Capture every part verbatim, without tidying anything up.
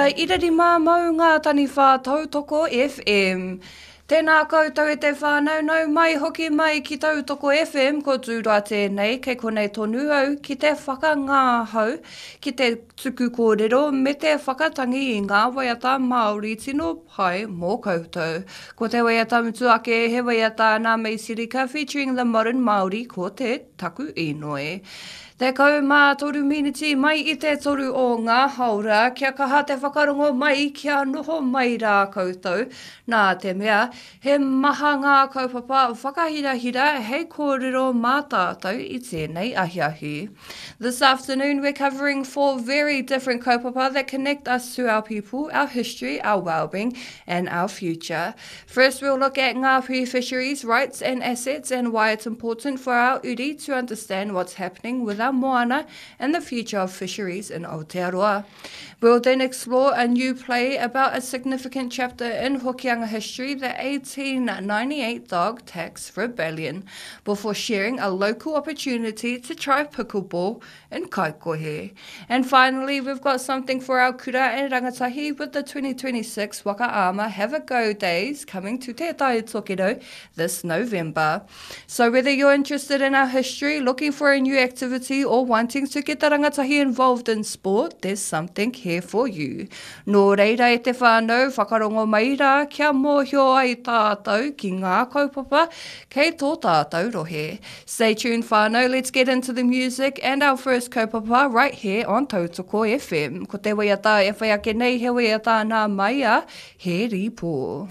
Kia irarima mau ngā tani whātau toko F M. Tēnā koutou e te whānau nau mai hoki mai ki Tautoko F M ko tūra tēnei kei konei tonu au ki te whakangāhau, ki te tuku kōrero me te whakatangi i ngā waiata Māori tino pai mō koutou. Ko te waiata mutuake he waiata nā Meisirika featuring the modern Māori ko te taku inoi. Te kau mā toru miniti mai i te toru o ngā haura, kia kaha te whakarongo mai, kia noho mai rā koutou. Nā te mea, he maha ngā kaupapa whakahira-hira hei kōrero mā tātou i tēnei ahiahi. This afternoon we're covering four very different kaupapa that connect us to our people, our history, our well-being and our future. First we'll look at Ngāpuhi fisheries, rights and assets and why it's important for our uri to understand what's happening with our moana and the future of fisheries in Aotearoa. We'll then explore a new play about a significant chapter in Hokianga history, the eighteen ninety-eight Dog Tax Rebellion, before sharing a local opportunity to try pickleball in Kaikohe. And finally, we've got something for our kura and rangatahi with the twenty twenty-six Wakaama Have a Go Days coming to Te Tai Tokerau this November. So whether you're interested in our history, looking for a new activity or wanting to get the rangatahi involved in sport, there's something here for you. Nō reira e te whānau, whakarongo mai rā, kia mōhio ai tātou ki ngā kaupapa, kei tō tātou rohe. Stay tuned whānau, let's get into the music and our first kaupapa right here on Tautoko F M. Ko te waiata e whai ake nei, he waiata nā maia, he ripō.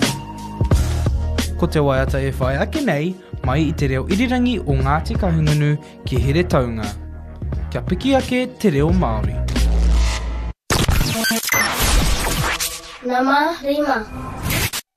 Ko te waiata e whai ake nei, mai i te reo irirangi o Ngāti Kahungunu ki Here Taunga. Kia piki ake te reo Māori. Nama Rima.